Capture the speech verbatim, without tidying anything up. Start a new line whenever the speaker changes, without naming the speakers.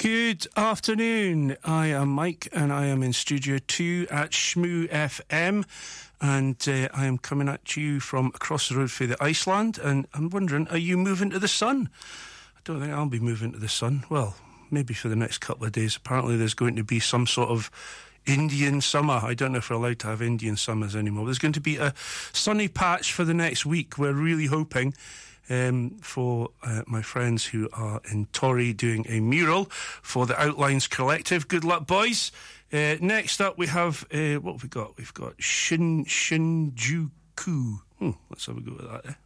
Good afternoon. I am Mike and I am in Studio two at Shmoo F M, and uh, I am coming at you from across the road for the Iceland, and I'm wondering, are you moving to the sun? I don't think I'll be moving to the sun. Well, maybe for the next couple of days. Apparently there's going to be some sort of Indian summer. I don't know if we're allowed to have Indian summers anymore. There's going to be a sunny patch for the next week. We're really hoping Um, for uh, my friends who are in Torry doing a mural for the Outlines Collective. Good luck, boys. Uh, next up, we have, uh, what have we got? We've got Shin Shinjuku. Hmm, let's have a go at that. Eh?